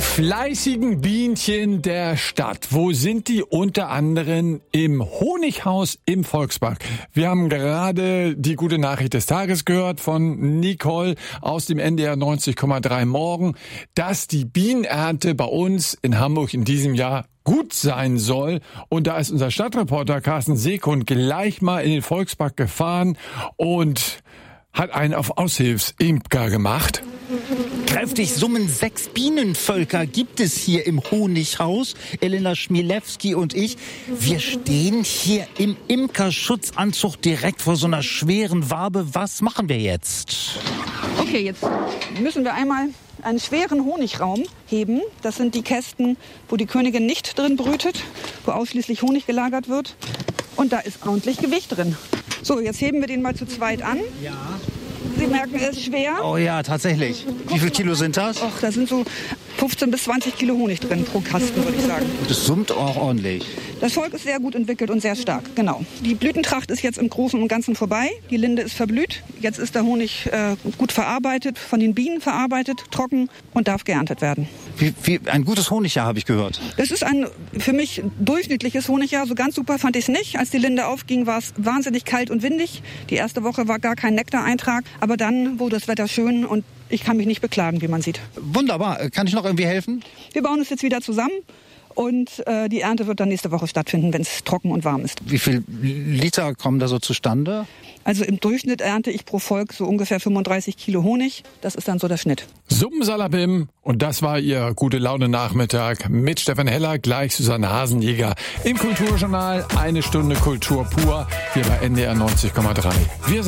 fleißigen Bienchen der Stadt. Wo sind die? Unter anderem im Honighaus im Volkspark. Wir haben gerade die gute Nachricht des Tages gehört von Nicole aus dem NDR 90,3 Morgen, dass die Bienenernte bei uns in Hamburg in diesem Jahr gut sein soll. Und da ist unser Stadtreporter Carsten Seekund gleich mal in den Volkspark gefahren und hat einen auf Aushilfsimker gemacht. Kräftig summen 6 Bienenvölker gibt es hier im Honighaus. Elena Schmielewski und ich, wir stehen hier im Imkerschutzanzug direkt vor so einer schweren Wabe. Was machen wir jetzt? Okay, jetzt müssen wir einmal einen schweren Honigraum heben. Das sind die Kästen, wo die Königin nicht drin brütet, wo ausschließlich Honig gelagert wird. Und da ist ordentlich Gewicht drin. So, jetzt heben wir den mal zu zweit an. Ja. Sie merken, er ist schwer. Oh ja, tatsächlich. Wie viel Kilo sind das? Och, da sind so 15 bis 20 Kilo Honig drin pro Kasten, würde ich sagen. Das summt auch ordentlich. Das Volk ist sehr gut entwickelt und sehr stark, genau. Die Blütentracht ist jetzt im Großen und Ganzen vorbei. Die Linde ist verblüht. Jetzt ist der Honig gut verarbeitet, von den Bienen verarbeitet, trocken und darf geerntet werden. Wie ein gutes Honigjahr, habe ich gehört. Das ist ein für mich durchschnittliches Honigjahr. So ganz super fand ich es nicht. Als die Linde aufging, war es wahnsinnig kalt und windig. Die erste Woche war gar kein Nektareintrag. Aber dann wurde das Wetter schön und ich kann mich nicht beklagen, wie man sieht. Wunderbar. Kann ich noch irgendwie helfen? Wir bauen es jetzt wieder zusammen. Und die Ernte wird dann nächste Woche stattfinden, wenn es trocken und warm ist. Wie viel Liter kommen da so zustande? Also im Durchschnitt ernte ich pro Volk so ungefähr 35 Kilo Honig. Das ist dann so der Schnitt. Suppensalabim. Und das war Ihr Gute-Laune-Nachmittag mit Stefan Heller, gleich Susanne Hasenjäger. Im Kulturjournal 1 Stunde Kultur pur, hier bei NDR 90,3. Wir